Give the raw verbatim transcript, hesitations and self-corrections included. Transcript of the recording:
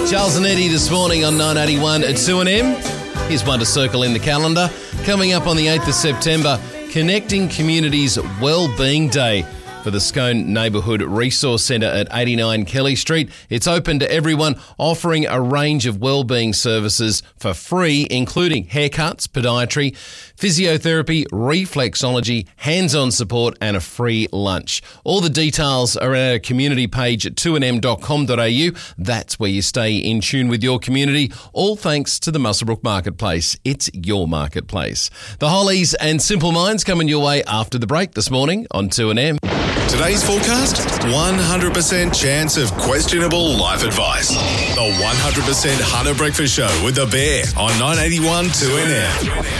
Charles and Eddie this morning on nine eighty-one at two N M. Here's one to circle in the calendar. Coming up on the eighth of September, Connecting Communities Wellbeing Day for the Scone Neighbourhood Resource Centre at eighty-nine Kelly Street. It's open to everyone, offering a range of wellbeing services for free, including haircuts, podiatry, physiotherapy, reflexology, hands-on support and a free lunch. All the details are at our community page at two n m dot com dot a u. That's where you stay in tune with your community, all thanks to the Muswellbrook Marketplace. It's your marketplace. The Hollies and Simple Minds coming your way after the break this morning on two N M. Today's forecast, one hundred percent chance of questionable life advice. The one hundred percent Hunter Breakfast Show with The Bear on nine eighty-one two N M.